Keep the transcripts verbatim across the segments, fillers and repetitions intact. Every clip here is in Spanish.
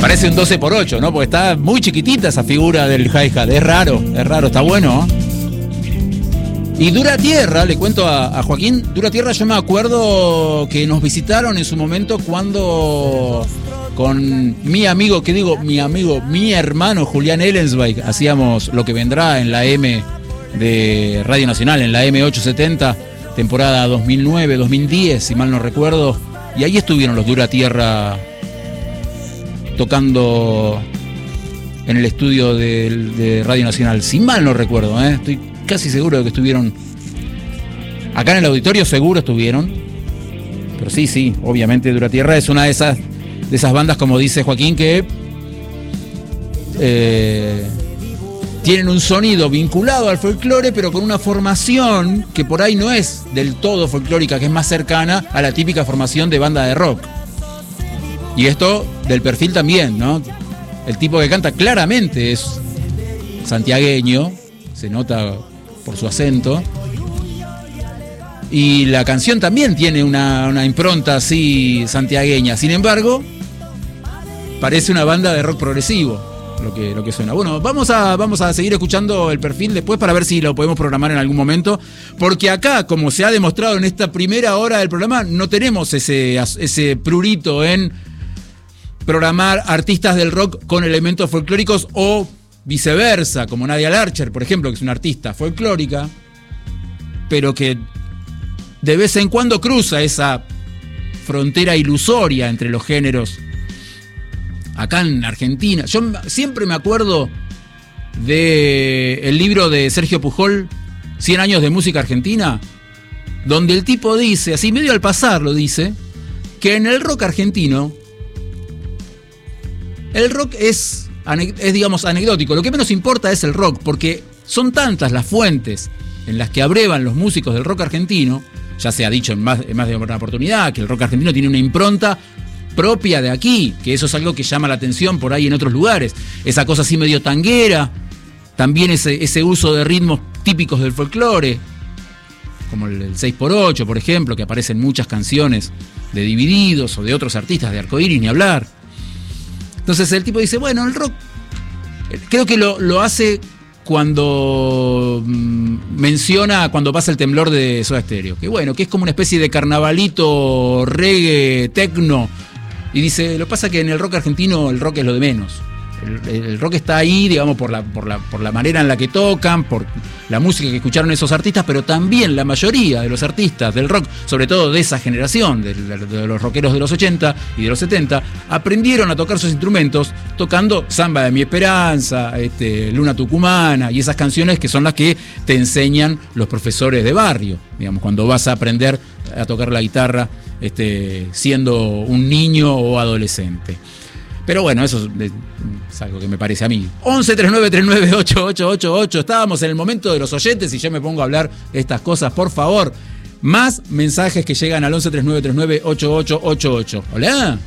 parece un doce por ocho, ¿no? Porque está muy chiquitita esa figura del hi-hat. Es raro, es raro, está bueno. Y Dura Tierra, le cuento a, a Joaquín, Dura Tierra yo me acuerdo que nos visitaron en su momento cuando con mi amigo, ¿qué digo? Mi amigo, mi hermano Julián Ellensweig, hacíamos Lo que vendrá en la M de Radio Nacional, en la M ochocientos setenta, temporada dos mil nueve, dos mil diez, si mal no recuerdo. Y ahí estuvieron los Dura Tierra tocando en el estudio de, de Radio Nacional, si mal no recuerdo, ¿eh? Estoy casi seguro de que estuvieron acá en el auditorio, seguro estuvieron. Pero sí, sí, obviamente Dura Tierra es una de esas, de esas bandas, como dice Joaquín, que eh, tienen un sonido vinculado al folclore, pero con una formación que por ahí no es del todo folclórica, que es más cercana a la típica formación de banda de rock. Y esto del perfil también, ¿no? El tipo que canta claramente es santiagueño, se nota por su acento. Y la canción también tiene una, una impronta así santiagueña. Sin embargo, parece una banda de rock progresivo lo que, lo que suena. Bueno, vamos a, vamos a seguir escuchando el perfil después para ver si lo podemos programar en algún momento. Porque acá, como se ha demostrado en esta primera hora del programa, no tenemos ese, ese prurito en programar artistas del rock con elementos folclóricos o viceversa, como Nadia Larcher, por ejemplo, que es una artista folclórica, pero que de vez en cuando cruza esa frontera ilusoria entre los géneros. Acá en Argentina, yo siempre me acuerdo de el libro de Sergio Pujol, cien años de música argentina, donde el tipo dice, así medio al pasar lo dice, que en el rock argentino el rock es, es, digamos, anecdótico. Lo que menos importa es el rock, porque son tantas las fuentes en las que abrevan los músicos del rock argentino, ya se ha dicho en más, en más de una oportunidad, que el rock argentino tiene una impronta propia de aquí, que eso es algo que llama la atención por ahí en otros lugares. Esa cosa así medio tanguera, también ese, ese uso de ritmos típicos del folclore, como el, el seis por ocho, por ejemplo, que aparece en muchas canciones de Divididos o de otros artistas, de Arcoíris, ni hablar. Entonces el tipo dice, bueno, el rock, creo que lo, lo hace cuando mmm, menciona cuando pasa el temblor de Soda Stereo, que bueno, que es como una especie de carnavalito, reggae, tecno, y dice, lo que pasa es que en el rock argentino el rock es lo de menos. El, el rock está ahí, digamos, por la, por, la, por la manera en la que tocan, por la música que escucharon esos artistas, pero también la mayoría de los artistas del rock, sobre todo de esa generación, de, de, de los rockeros de los ochenta y de los setenta, aprendieron a tocar sus instrumentos tocando Samba de mi Esperanza, este, Luna Tucumana y esas canciones que son las que te enseñan los profesores de barrio, digamos, cuando vas a aprender a tocar la guitarra este, siendo un niño o adolescente. Pero bueno, eso es algo que me parece a mí. once treinta y nueve treinta y nueve ochenta y ocho ochenta y ocho. Estábamos en el momento de los oyentes y yo me pongo a hablar estas cosas, por favor. Más mensajes que llegan al once treinta y nueve treinta y nueve ochenta y ocho ochenta y ocho. Hola.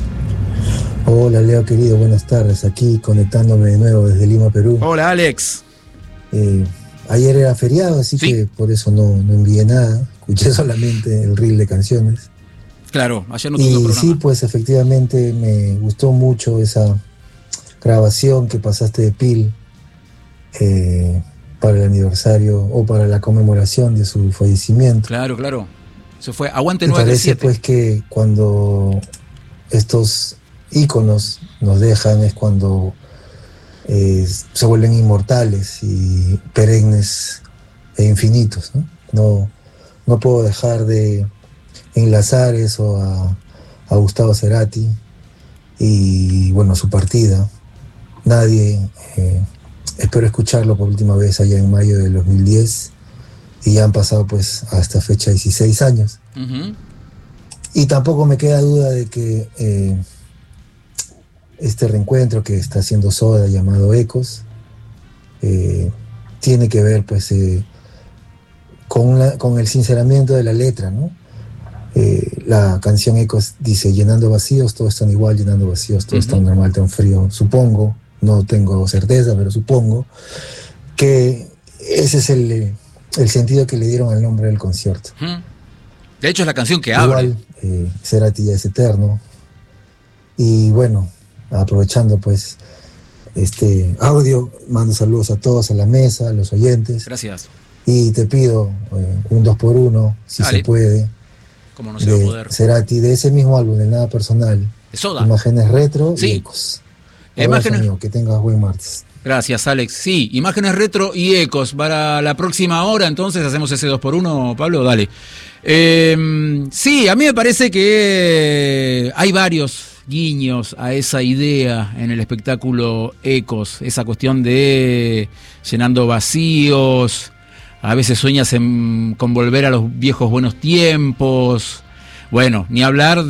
Hola, Leo querido, buenas tardes. Aquí conectándome de nuevo desde Lima, Perú. Hola, Alex. Eh, ayer era feriado, así ¿sí? que por eso no, no envié nada. Escuché solamente el reel de canciones. Claro, ayer no tuve programa. Y sí, pues efectivamente me gustó mucho esa grabación que pasaste de Pil eh, para el aniversario o para la conmemoración de su fallecimiento. Claro, claro. Eso fue Aguante nueve tres siete. Me parece pues que cuando estos íconos nos dejan es cuando eh, se vuelven inmortales y perennes e infinitos, ¿no? No, no puedo dejar de enlazar eso a, a Gustavo Cerati y bueno, su partida. Nadie, eh, espero escucharlo por última vez allá en mayo del dos mil diez y ya han pasado pues a esta fecha dieciséis años. Uh-huh. Y tampoco me queda duda de que eh, este reencuentro que está haciendo Soda llamado Ecos eh, tiene que ver pues eh, con, la, con el sinceramiento de la letra, ¿no? Eh, la canción Ecos dice, llenando vacíos, todos están igual, llenando vacíos, todo uh-huh. está normal, tan frío. Supongo, no tengo certeza, pero supongo que ese es el, el sentido que le dieron al nombre del concierto. Uh-huh. De hecho es la canción que abre. Igual, eh, Cerati ya es eterno. Y bueno, aprovechando pues este audio, mando saludos a todos, a la mesa, a los oyentes. Gracias. Y te pido eh, un dos por uno, si Dale. se puede. ¿Cómo no se va a poder? Cerati, de ese mismo álbum, de Nada Personal. De Soda. Imágenes retro sí. y ecos. Imágenes... Amigo, que tengas buen martes. Gracias, Alex. Sí, imágenes retro y ecos. Para la próxima hora, entonces, hacemos ese dos por uno, Pablo, dale. Eh, sí, a mí me parece que hay varios guiños a esa idea en el espectáculo Ecos, esa cuestión de llenando vacíos, a veces sueñas en, con volver a los viejos buenos tiempos, bueno, ni hablar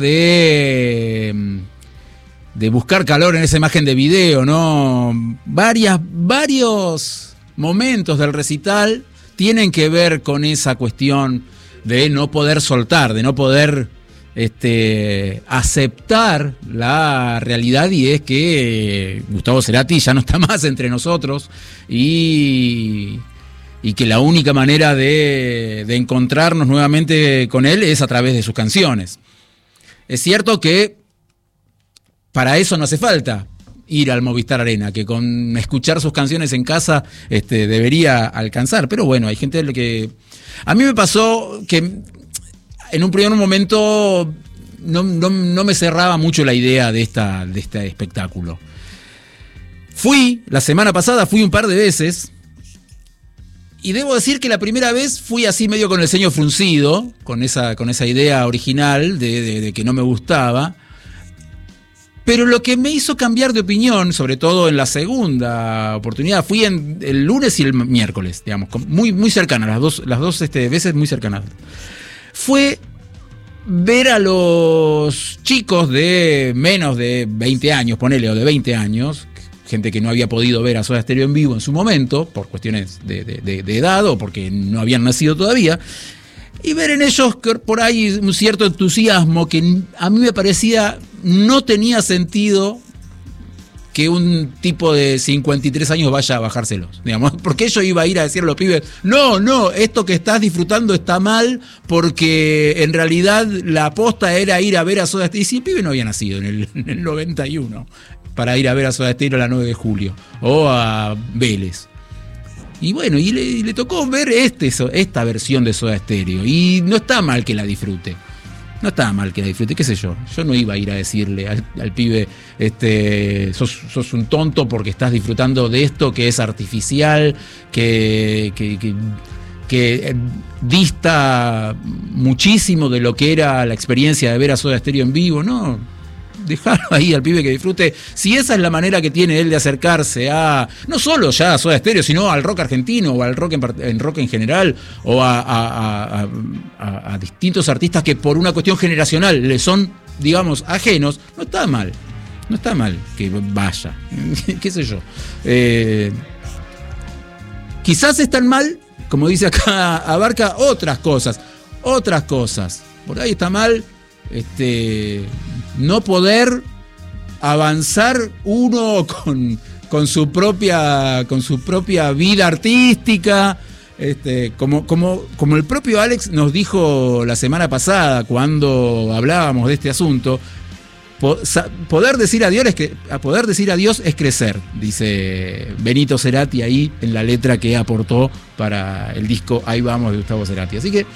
de, de buscar calor en esa imagen de video, ¿no? Varias, varios momentos del recital tienen que ver con esa cuestión de no poder soltar, de no poder este, aceptar la realidad, y es que Gustavo Cerati ya no está más entre nosotros y, y que la única manera de, de encontrarnos nuevamente con él es a través de sus canciones. Es cierto que para eso no hace falta ir al Movistar Arena, que con escuchar sus canciones en casa este, debería alcanzar, pero bueno, hay gente que... A mí me pasó que en un primer momento no, no, no me cerraba mucho la idea de, esta, de este espectáculo. Fui, la semana pasada fui un par de veces, y debo decir que la primera vez fui así medio con el ceño fruncido, con esa, con esa idea original de, de, de que no me gustaba. Pero lo que me hizo cambiar de opinión, sobre todo en la segunda oportunidad, fui en el lunes y el miércoles, digamos, muy, muy cercanas, las dos, las dos este, veces muy cercanas, fue ver a los chicos de menos de veinte años, ponele, o de veinte años, gente que no había podido ver a Soda Stereo en vivo en su momento, por cuestiones de, de, de, de edad o porque no habían nacido todavía, y ver en ellos por ahí un cierto entusiasmo que a mí me parecía no tenía sentido que un tipo de cincuenta y tres años vaya a bajárselos, digamos, porque yo iba a ir a decirle a los pibes, no, no, esto que estás disfrutando está mal, porque en realidad la aposta era ir a ver a Soda Stereo, y si el pibe no había nacido en el, en el noventa y uno, para ir a ver a Soda Stereo la nueve de julio, o a Vélez. Y bueno, y le, y le tocó ver este, esta versión de Soda Stereo, y no está mal que la disfrute. No estaba mal que la disfrute, qué sé yo. Yo no iba a ir a decirle al, al pibe, este, sos, sos un tonto porque estás disfrutando de esto que es artificial, que, que, que, que dista muchísimo de lo que era la experiencia de ver a Soda Stereo en vivo. No, dejarlo ahí al pibe que disfrute. Si esa es la manera que tiene él de acercarse a, no solo ya a Soda Stereo, sino al rock argentino o al rock en, en rock en general, o a, a, a, a, a distintos artistas que por una cuestión generacional le son, digamos, ajenos, no está mal. No está mal que vaya. ¿Qué sé yo? Eh, quizás están mal, como dice acá, abarca otras cosas. Otras cosas. Por ahí está mal este no poder avanzar uno con, con su propia con su propia vida artística, este, como, como, como el propio Alex nos dijo la semana pasada cuando hablábamos de este asunto, po, sa, poder decir adiós es que, poder decir adiós es crecer, dice Benito Cerati ahí en la letra que aportó para el disco Ahí Vamos de Gustavo Cerati. Así que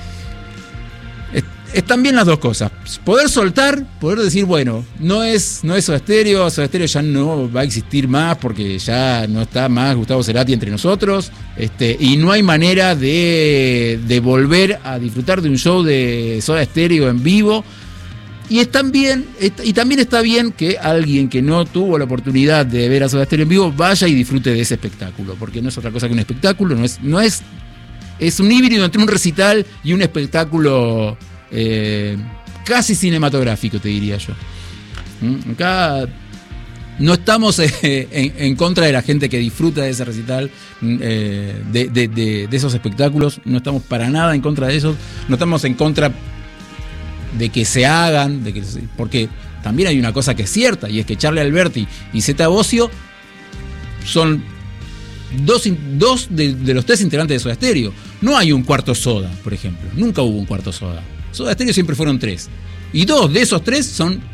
están bien las dos cosas. Poder soltar, poder decir, bueno, no es, no es Soda Stereo, Soda Stereo ya no va a existir más porque ya no está más Gustavo Cerati entre nosotros, este, y no hay manera de, de volver a disfrutar de un show de Soda Stereo en vivo. Y, están bien, y también está bien que alguien que no tuvo la oportunidad de ver a Soda Stereo en vivo vaya y disfrute de ese espectáculo, porque no es otra cosa que un espectáculo, no es, no es, es un híbrido entre un recital y un espectáculo Eh, casi cinematográfico, te diría yo. ¿Mm? Acá no estamos eh, en, en contra de la gente que disfruta de ese recital, eh, de, de, de, de esos espectáculos, no estamos para nada en contra de esos, no estamos en contra de que se hagan, de que, porque también hay una cosa que es cierta, y es que Charly Alberti y Zeta Bosio son dos, dos de, de los tres integrantes de Soda Stereo. No hay un cuarto Soda, por ejemplo, nunca hubo un cuarto Soda. Soda Stereo siempre fueron tres. Y dos de esos tres son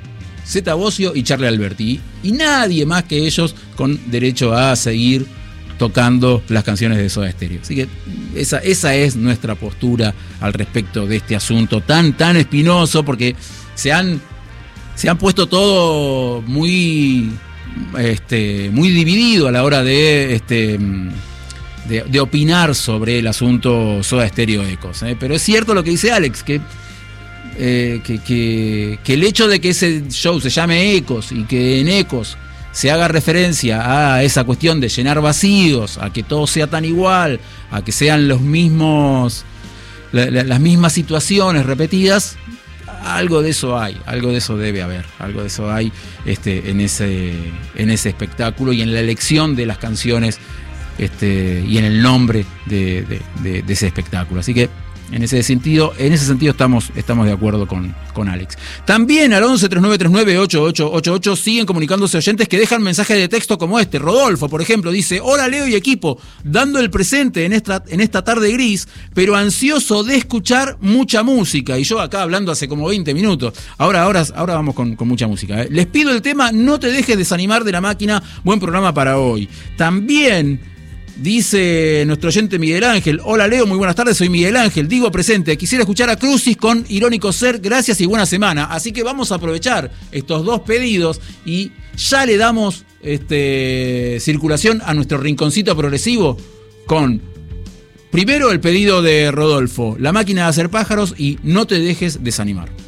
Zeta Bosio y Charlie Alberti. Y, y nadie más que ellos con derecho a seguir tocando las canciones de Soda Stereo. Así que esa, esa es nuestra postura al respecto de este asunto tan, tan espinoso, porque se han, se han puesto todo muy, este, muy dividido a la hora de, este, de, de opinar sobre el asunto Soda Stereo Ecos. ¿eh? Pero es cierto lo que dice Alex, que, eh, que, que, que el hecho de que ese show se llame Ecos y que en Ecos se haga referencia a esa cuestión de llenar vacíos, a que todo sea tan igual, a que sean los mismos, la, la, las mismas situaciones repetidas, algo de eso hay, algo de eso debe haber, algo de eso hay este, en ese, en ese espectáculo y en la elección de las canciones este, y en el nombre de, de, de, de ese espectáculo. Así que En ese sentido, en ese sentido estamos, estamos de acuerdo con, con Alex. También al once, treinta y nueve treinta y nueve, ochenta y ocho ochenta y ocho siguen comunicándose oyentes que dejan mensajes de texto como este. Rodolfo, por ejemplo, dice: hola Leo y equipo, dando el presente en esta, en esta tarde gris, pero ansioso de escuchar mucha música. Y yo acá hablando hace como veinte minutos. Ahora, ahora, ahora vamos con, con mucha música. ¿eh? Les pido el tema No te dejes desanimar de La Máquina. Buen programa para hoy. También dice nuestro oyente Miguel Ángel: hola Leo, muy buenas tardes, soy Miguel Ángel, digo presente, quisiera escuchar a Crucis con Irónico Ser, gracias y buena semana. Así que vamos a aprovechar estos dos pedidos y ya le damos este, circulación a nuestro rinconcito progresivo con primero el pedido de Rodolfo, La Máquina de Hacer Pájaros y No te dejes desanimar.